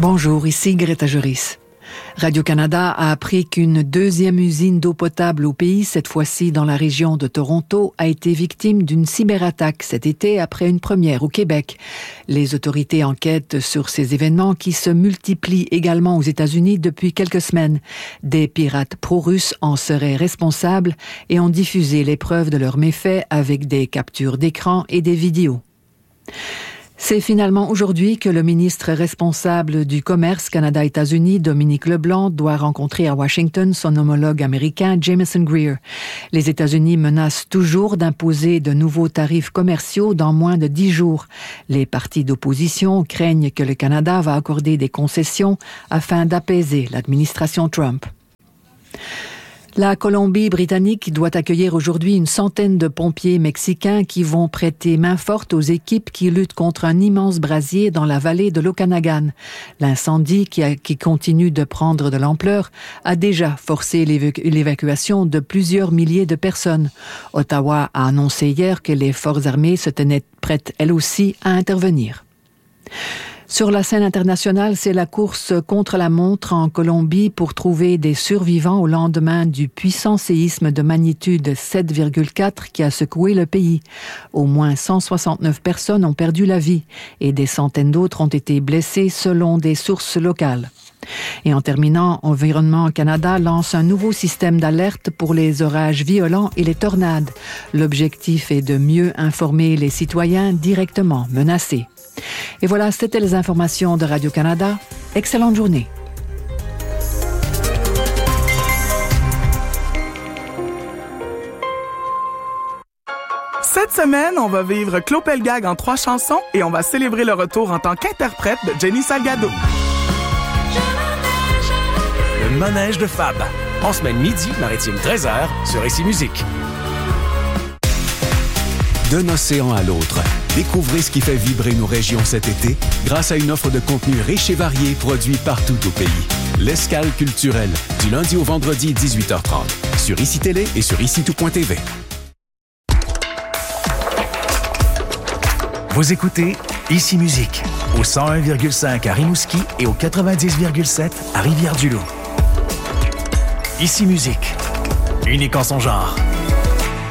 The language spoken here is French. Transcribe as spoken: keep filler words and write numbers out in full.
Bonjour, ici Greta Joris. Radio-Canada a appris qu'une deuxième usine d'eau potable au pays, cette fois-ci dans la région de Toronto, a été victime d'une cyberattaque cet été après une première au Québec. Les autorités enquêtent sur ces événements qui se multiplient également aux États-Unis depuis quelques semaines. Des pirates pro-russes en seraient responsables et ont diffusé les preuves de leurs méfaits avec des captures d'écran et des vidéos. C'est finalement aujourd'hui que le ministre responsable du commerce Canada-États-Unis, Dominique Leblanc, doit rencontrer à Washington son homologue américain Jamieson Greer. Les États-Unis menacent toujours d'imposer de nouveaux tarifs commerciaux dans moins de dix jours. Les partis d'opposition craignent que le Canada va accorder des concessions afin d'apaiser l'administration Trump. La Colombie-Britannique doit accueillir aujourd'hui une centaine de pompiers mexicains qui vont prêter main forte aux équipes qui luttent contre un immense brasier dans la vallée de l'Okanagan. L'incendie, qui, a, qui continue de prendre de l'ampleur, a déjà forcé l'évacu- l'évacuation de plusieurs milliers de personnes. Ottawa a annoncé hier que les forces armées se tenaient prêtes, elles aussi, à intervenir. Sur la scène internationale, c'est la course contre la montre en Colombie pour trouver des survivants au lendemain du puissant séisme de magnitude sept virgule quatre qui a secoué le pays. Au moins cent soixante-neuf personnes ont perdu la vie et des centaines d'autres ont été blessées selon des sources locales. Et en terminant, Environnement Canada lance un nouveau système d'alerte pour les orages violents et les tornades. L'objectif est de mieux informer les citoyens directement menacés. Et voilà, c'était les informations de Radio-Canada. Excellente journée. Cette semaine, on va vivre Claude Pelgag en trois chansons et on va célébrer le retour en tant qu'interprète de Jenny Salgado. Le manège de Fab. En semaine midi, maritime treize heures, sur Ici Musique. D'un océan à l'autre, découvrez ce qui fait vibrer nos régions cet été grâce à une offre de contenu riche et varié produit partout au pays. L'Escale culturelle, du lundi au vendredi dix-huit heures trente, sur Ici Télé et sur ici tout point t v. Vous écoutez Ici Musique, au cent un virgule cinq à Rimouski et au quatre-vingt-dix virgule sept à Rivière-du-Loup. Ici Musique, unique en son genre.